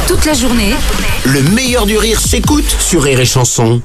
Toute la journée, Le meilleur du rire s'écoute sur Rire et Chanson.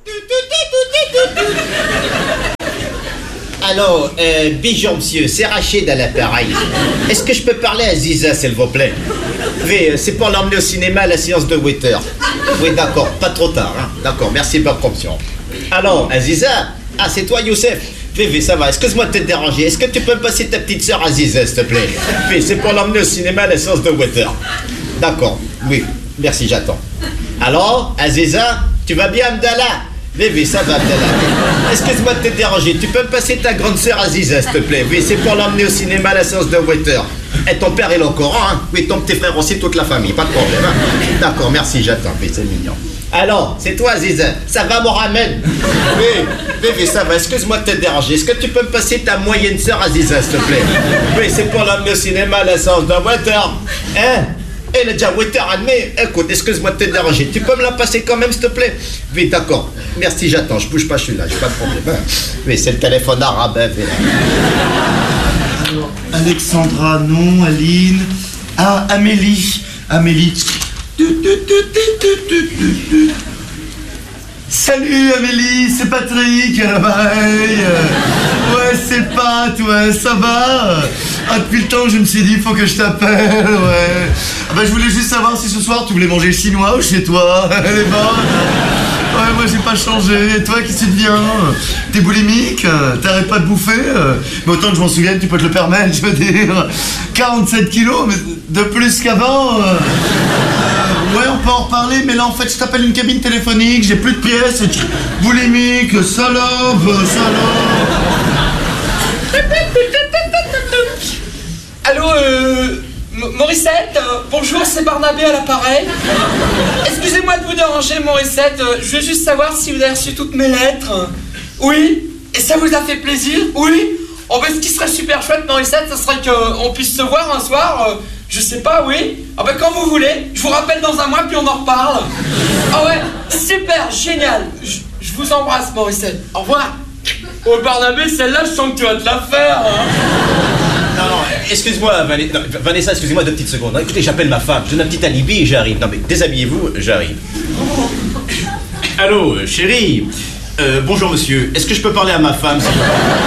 Alors, bonjour monsieur, c'est Rachid à l'appareil. Est-ce que je peux parler à Ziza, s'il vous plaît? Oui, c'est pour l'emmener au cinéma à la séance de waiter. Oui, d'accord, pas trop tard, hein. D'accord, merci de votre compréhension. Alors, Aziza? Ah, c'est toi, Youssef? Oui, ça va, excuse-moi de te déranger. Est-ce que tu peux me passer ta petite sœur Aziza, s'il te plaît? Oui, c'est pour l'emmener au cinéma à la séance de waiter. D'accord, oui, merci, j'attends. Alors, Aziza, tu vas bien, Abdallah? Oui, ça va, Abdallah. Excuse-moi de te déranger. Tu peux me passer ta grande sœur Aziza, s'il te plaît? Oui, c'est pour l'emmener au cinéma à la séance de waiter. Et ton père, il est au Coran, hein? Oui, ton petit frère aussi, toute la famille, pas de problème, hein? D'accord, merci, j'attends. Oui, c'est mignon. Alors, c'est toi, Aziza? Ça va, Mohamed? Oui, ça va. Excuse-moi de te déranger. Est-ce que tu peux me passer ta moyenne sœur Aziza, s'il te plaît? Oui, c'est pour l'emmener au cinéma à la séance de waiter. Hein? Elle est déjà waiter admis. Écoute, excuse-moi de te déranger. Tu peux me la passer quand même, s'il te plaît? Oui, d'accord. Merci, j'attends. Je bouge pas, je suis là. J'ai pas de problème. Hein? Oui, c'est le téléphone arabe. Hein, alors, Alexandra, non. Aline. Ah, Amélie. Salut Amélie, c'est Patrick à l'appareil. Ouais, c'est Pat, ouais, ça va? Ah, depuis le temps, je me suis dit, faut que je t'appelle, ouais. Ah bah, je voulais juste savoir si ce soir, tu voulais manger chinois ou chez toi. Elle est bonne. Ouais, moi, j'ai pas changé. Et toi, qu'est-ce qui te vient? T'es boulimique? T'arrêtes pas de bouffer? Mais autant que je m'en souvienne, tu peux te le permettre, je veux dire. 47 kilos, mais de plus qu'avant. Ouais, on peut en reparler, mais là, en fait, je t'appelle une cabine téléphonique, j'ai plus de pièces, boulimique, salope. Allô, Morissette, bonjour, c'est Barnabé à l'appareil. Excusez-moi de vous déranger, Morissette, je veux juste savoir si vous avez reçu toutes mes lettres. Oui? Et ça vous a fait plaisir? Oui? Oh, ben, ce qui serait super chouette, Morissette, ça serait qu'on puisse se voir un soir, je sais pas, oui? Ah ben, quand vous voulez, je vous rappelle dans un mois, puis on en reparle. Ah ouais, super, génial. Je vous embrasse, Morissette. Au revoir. Oh, Barnabé, celle-là, je sens que tu vas te la faire, hein. Non, excuse-moi, Vanessa, excusez-moi 2 petites secondes. Écoutez, j'appelle ma femme, je donne un petit alibi et j'arrive. Non, mais déshabillez-vous, j'arrive. Allô, chérie. Bonjour, monsieur. Est-ce que je peux parler à ma femme, s'il vous plaît?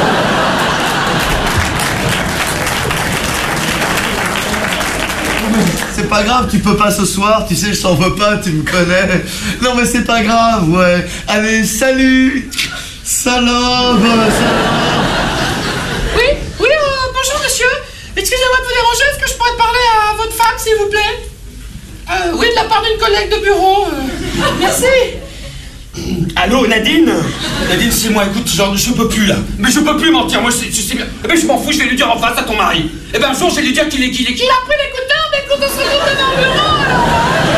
C'est pas grave, tu peux pas ce soir, tu sais, je t'en veux pas, tu me connais. Non, mais c'est pas grave, ouais. Allez, salut. Salope. Oui, bonjour monsieur. Excusez-moi de vous déranger, est-ce que je pourrais parler à votre femme, s'il vous plaît? Oui, de la part d'une collègue de bureau. Merci. Allô, Nadine? Nadine, c'est moi, écoute, genre, je peux plus, là. Mais je peux plus mentir, moi, je sais bien. Eh ben, je m'en fous, je vais lui dire en face à ton mari. Eh ben, un jour, je vais lui dire qu'il a pris l'écouteur, mais écoute, on se retrouve dans le bureau, alors.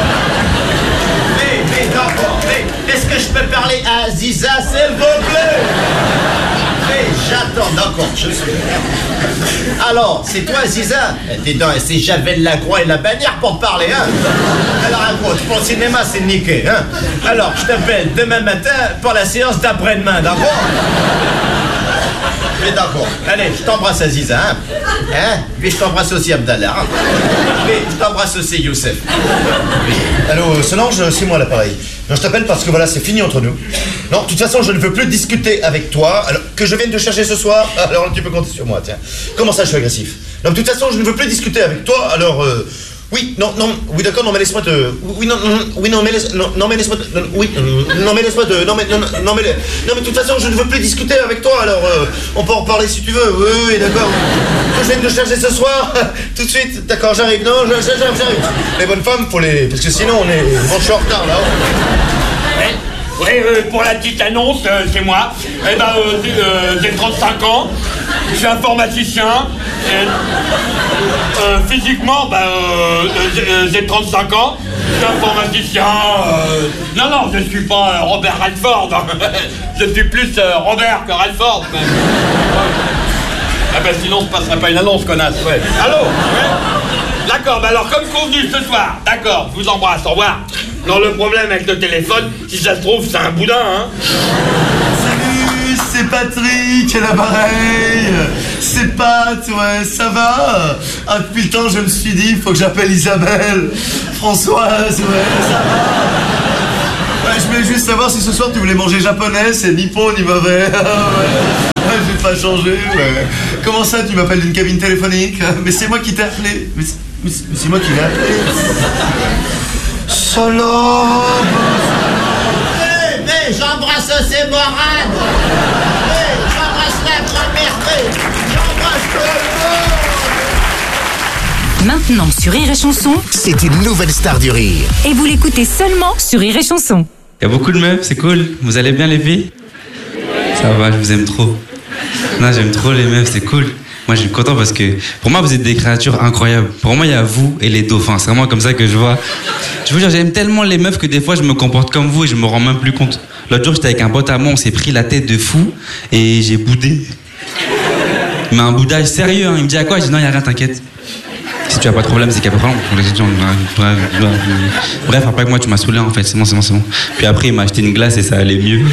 Mais d'accord, mais est-ce que je peux parler à Ziza, s'il vous plaît? Mais j'attends, d'accord, je suis. Alors, c'est toi, Ziza? Dis donc, c'est Javel Lacroix et la bannière pour parler, hein? Alors, écoute, pour le cinéma, c'est niqué, hein? Alors, je t'appelle demain matin pour la séance d'après-demain, d'accord? Mais d'accord. Allez, je t'embrasse, Aziza, hein? Hein? Puis je t'embrasse aussi, Abdallah, hein? Puis je t'embrasse aussi, Youssef. Allô, Solange, c'est moi l'appareil. Non, je t'appelle parce que voilà, c'est fini entre nous. Non, de toute façon, je ne veux plus discuter avec toi. Alors, que je vienne te chercher ce soir, alors tu peux compter sur moi, tiens. Comment ça, je suis agressif? Non, de toute façon, je ne veux plus discuter avec toi, alors... Oui, non, oui, d'accord, non, mais laisse-moi te... Oui, non, mais laisse... Non, mais laisse-moi te... Oui, non, mais laisse-moi te... Non, mais de toute façon, je ne veux plus discuter avec toi, alors on peut en reparler si tu veux. Oui, d'accord. Que je vienne te chercher ce soir, tout de suite. D'accord, j'arrive. Non, j'arrive. Les bonnes femmes, faut les... Parce que sinon, on est en retard, là. Oui, pour la petite annonce, c'est moi. Eh ben, j'ai 35 ans, je suis informaticien. Physiquement, j'ai 35 ans, je suis informaticien. Non, je suis pas Robert Redford. Je suis plus Robert que Redford. Ah ben sinon, ce passerait pas une annonce, connasse. Ouais. Allô? Ouais. D'accord, alors comme convenu ce soir, d'accord, je vous embrasse, au revoir. Non, le problème avec le téléphone, si ça se trouve, c'est un boudin, hein. Salut, c'est Patrick à l'appareil. C'est Pat, ouais, ça va? Ah, depuis le temps, je me suis dit, faut que j'appelle Isabelle. Françoise, ouais, ça va? Ouais, je voulais juste savoir si ce soir tu voulais manger japonais, c'est nippon, ni mauvais. Ouais, je vais pas changer, ouais. Comment ça, tu m'appelles d'une cabine téléphonique? Mais c'est moi qui t'ai appelé. Mais c'est moi qui l'ai appelé. Salope! Mais j'embrasse ces morades. J'embrasse la grand-mère. J'embrasse tout le monde. Maintenant sur Rire et Chanson, C'est une nouvelle star du rire. et vous l'écoutez seulement sur Rire et Chanson. Il y a beaucoup de meufs, c'est cool. Vous allez bien les filles? Ça va, je vous aime trop. Non, j'aime trop les meufs, c'est cool. Moi, je suis content parce que pour moi, vous êtes des créatures incroyables. Pour moi, il y a vous et les dauphins. C'est vraiment comme ça que je vois. Je vous jure, j'aime tellement les meufs que des fois, je me comporte comme vous et je me rends même plus compte. L'autre jour, j'étais avec un pote à moi, on s'est pris la tête de fou et j'ai boudé. Mais un boudage sérieux, hein. Il me dit à quoi? Je dis non, il n'y a rien, t'inquiète. Si tu as pas de problème, c'est qu'il y a pas de problème. Bref, après que moi, tu m'as saoulé en fait. C'est bon. Puis après, il m'a acheté une glace et ça allait mieux.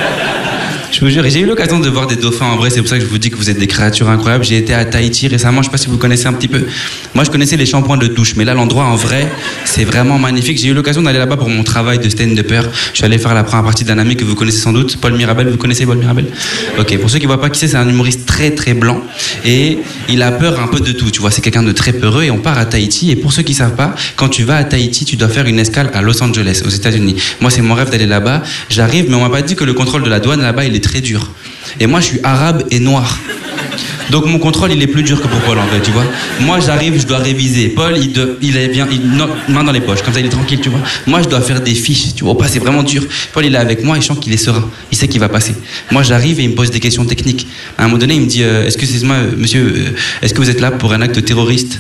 Je vous jure, et j'ai eu l'occasion de voir des dauphins en vrai, c'est pour ça que je vous dis que vous êtes des créatures incroyables. J'ai été à Tahiti récemment, je sais pas si vous connaissez un petit peu. Moi, je connaissais les shampoings de douche, mais là, l'endroit en vrai, c'est vraiment magnifique. J'ai eu l'occasion d'aller là-bas pour mon travail de stand-upper. Je suis allé faire la première partie d'un ami que vous connaissez sans doute, Paul Mirabel. Vous connaissez Paul Mirabel? Ok, pour ceux qui voient pas qui c'est un humoriste très très blanc et il a peur un peu de tout. Tu vois, c'est quelqu'un de très peureux et on part à Tahiti. Et pour ceux qui savent pas, quand tu vas à Tahiti, tu dois faire une escale à Los Angeles, aux États-Unis. Moi, c'est mon rêve d'aller là-bas. J'arrive, mais on m'a pas dit que le contrôle de la douane là-bas, il est très dur. Et moi, je suis arabe et noir. Donc mon contrôle, il est plus dur que pour Paul, en fait, tu vois. Moi, j'arrive, je dois réviser. Paul, il est bien, main dans les poches, comme ça, il est tranquille, tu vois. Moi, je dois faire des fiches, tu vois. C'est vraiment dur. Paul, il est avec moi, il sent qu'il est serein. Il sait qu'il va passer. Moi, j'arrive et il me pose des questions techniques. À un moment donné, il me dit, excusez-moi, monsieur, est-ce que vous êtes là pour un acte terroriste?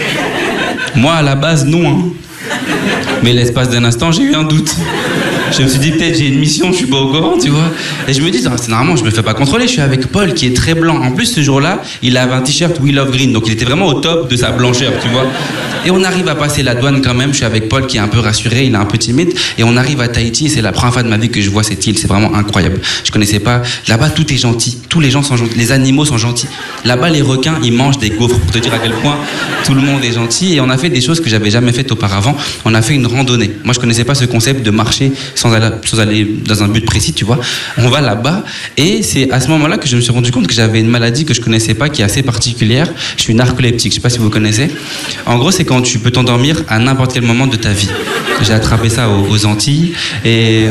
Moi, à la base, non, hein. Mais l'espace d'un instant, j'ai eu un doute. Je me suis dit, peut-être j'ai une mission, je suis pas au courant, tu vois. Et je me dis, c'est normalement, je me fais pas contrôler, je suis avec Paul qui est très blanc. En plus, ce jour-là, il avait un t-shirt We Love Green, donc il était vraiment au top de sa blancheur, tu vois. Et on arrive à passer la douane quand même, je suis avec Paul qui est un peu rassuré, il est un peu timide. Et on arrive à Tahiti, et c'est la première fois de ma vie que je vois cette île, c'est vraiment incroyable. Je connaissais pas. Là-bas, tout est gentil, tous les gens sont gentils, les animaux sont gentils. Là-bas, les requins, ils mangent des gaufres, pour te dire à quel point tout le monde est gentil. Et on a fait des choses que j'avais jamais faites auparavant. On a fait une randonnée. Moi, je connaissais pas ce concept de marcher sans aller dans un but précis, tu vois. On va là-bas et c'est à ce moment-là que je me suis rendu compte que j'avais une maladie que je connaissais pas, qui est assez particulière. Je suis narcoleptique, je sais pas si vous connaissez. En gros, c'est quand tu peux t'endormir à n'importe quel moment de ta vie. J'ai attrapé ça aux Antilles et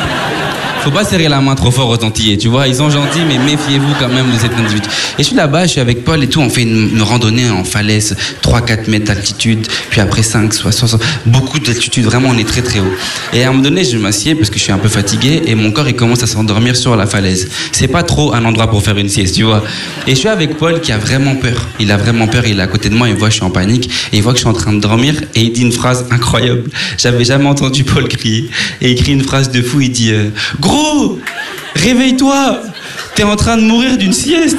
faut pas serrer la main trop fort aux Antillais, tu vois, ils sont gentils, mais méfiez-vous quand même de cet individu. Et je suis là-bas, je suis avec Paul et tout, on fait une randonnée en falaise, 3-4 mètres d'altitude, puis après 5, 60, beaucoup d'altitude, vraiment on est très très haut. Et à un moment donné, je m'assieds parce que je suis un peu fatigué et mon corps il commence à s'endormir sur la falaise. C'est pas trop un endroit pour faire une sieste, tu vois. Et je suis avec Paul qui a vraiment peur, il a vraiment peur, il est à côté de moi, il voit que je suis en panique, et il voit que je suis en train de dormir, et il dit une phrase incroyable. J'avais jamais entendu Paul crier, et il crie une phrase de fou, il dit gros, réveille-toi, t'es en train de mourir d'une sieste.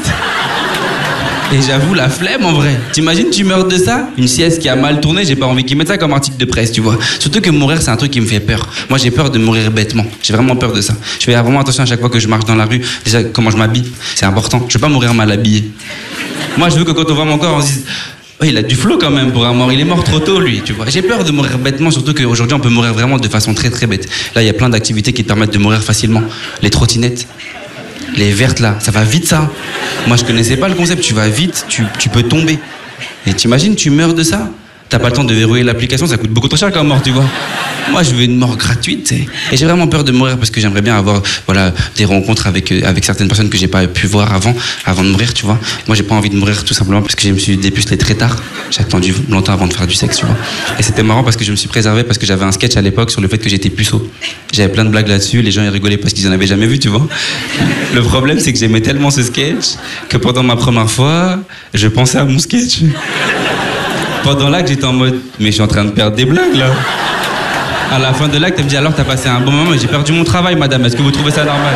Et j'avoue, la flemme en vrai. T'imagines, tu meurs de ça? Une sieste qui a mal tourné, j'ai pas envie qu'ils mettent ça comme article de presse, tu vois. Surtout que mourir, c'est un truc qui me fait peur. Moi, j'ai peur de mourir bêtement. J'ai vraiment peur de ça. Je fais vraiment attention à chaque fois que je marche dans la rue. Déjà, comment je m'habille, c'est important. Je veux pas mourir mal habillé. Moi, je veux que quand on voit mon corps, on se dise... Oh, il a du flow quand même pour un mort, il est mort trop tôt lui, tu vois. J'ai peur de mourir bêtement, surtout qu'aujourd'hui on peut mourir vraiment de façon très très bête. Là il y a plein d'activités qui te permettent de mourir facilement. Les trottinettes, les vertes là, ça va vite ça. Moi je connaissais pas le concept, tu vas vite, tu peux tomber. Et t'imagines, tu meurs de ça? T'as pas le temps de verrouiller l'application, ça coûte beaucoup trop cher comme mort, tu vois. Moi, je veux une mort gratuite, tu sais. Et j'ai vraiment peur de mourir parce que j'aimerais bien avoir, voilà, des rencontres avec certaines personnes que j'ai pas pu voir avant de mourir, tu vois. Moi, j'ai pas envie de mourir tout simplement parce que je me suis dépucelé très tard. J'ai attendu longtemps avant de faire du sexe, tu vois. Et c'était marrant parce que je me suis préservé parce que j'avais un sketch à l'époque sur le fait que j'étais puceau. J'avais plein de blagues là-dessus, les gens ils rigolaient parce qu'ils en avaient jamais vu, tu vois. Le problème, c'est que j'aimais tellement ce sketch que pendant ma première fois, je pensais à mon sketch. Pendant l'acte, j'étais en mode, mais je suis en train de perdre des blagues là. À la fin de l'acte, elle me dit, alors t'as passé un bon moment, mais j'ai perdu mon travail, madame, est-ce que vous trouvez ça normal?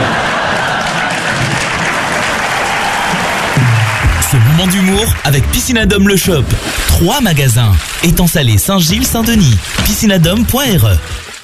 Ce moment d'humour avec Piscinadome Le Shop. 3 magasins. Étang Salé, Saint-Gilles, Saint-Denis. Piscinadome.re